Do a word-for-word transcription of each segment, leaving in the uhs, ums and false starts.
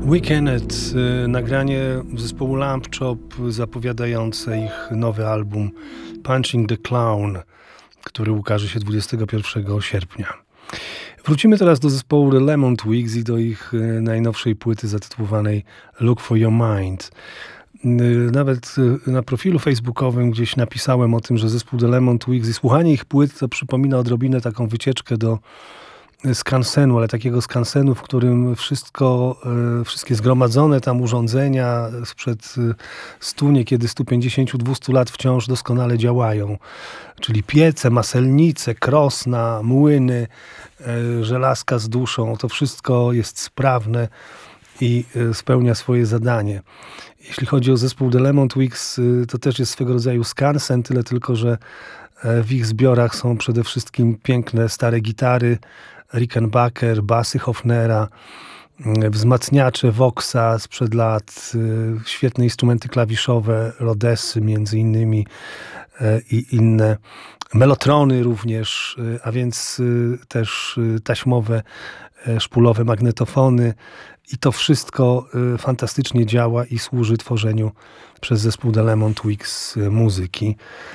Weekend, nagranie zespołu Lamp Chop zapowiadające ich nowy album Punching the Clown, który ukaże się dwudziestego pierwszego sierpnia. Wrócimy teraz do zespołu The Lemon Twigs i do ich najnowszej płyty zatytułowanej Look for Your Mind. Nawet na profilu facebookowym gdzieś napisałem o tym, że zespół The Lemon Twigs i słuchanie ich płyt to przypomina odrobinę taką wycieczkę do skansenu, ale takiego skansenu, w którym wszystko, wszystkie zgromadzone tam urządzenia sprzed stu, niekiedy stu pięćdziesięciu, dwustu lat wciąż doskonale działają. Czyli piece, maselnice, krosna, młyny, żelazka z duszą. To wszystko jest sprawne i spełnia swoje zadanie. Jeśli chodzi o zespół The Lemon Twigs, to też jest swego rodzaju skansen, tyle tylko, że w ich zbiorach są przede wszystkim piękne stare gitary, Rickenbacker, basy Hofnera, wzmacniacze Voxa sprzed lat, świetne instrumenty klawiszowe, Rodesy między innymi i inne, melotrony również, a więc też taśmowe, szpulowe magnetofony i to wszystko fantastycznie działa i służy tworzeniu przez zespół The Lemon Twigs muzyki.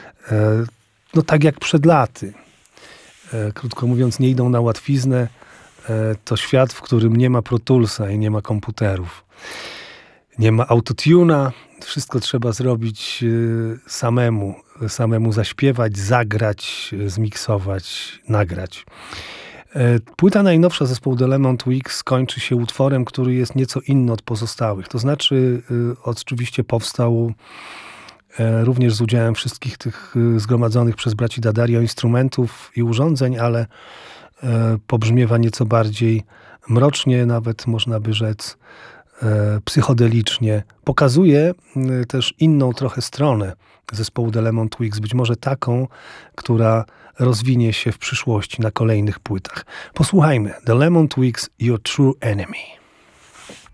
No tak jak przed laty. Krótko mówiąc, nie idą na łatwiznę. To świat, w którym nie ma Pro Toolsa i nie ma komputerów. Nie ma autotuna. Wszystko trzeba zrobić samemu. Samemu zaśpiewać, zagrać, zmiksować, nagrać. Płyta najnowsza zespołu The Lemon Twigs kończy się utworem, który jest nieco inny od pozostałych. To znaczy, oczywiście powstał również z udziałem wszystkich tych zgromadzonych przez braci D'Addario instrumentów i urządzeń, ale pobrzmiewa nieco bardziej mrocznie, nawet można by rzec psychodelicznie. Pokazuje też inną trochę stronę zespołu The Lemon Twigs, być może taką, która rozwinie się w przyszłości na kolejnych płytach. Posłuchajmy. The Lemon Twigs, Your True Enemy.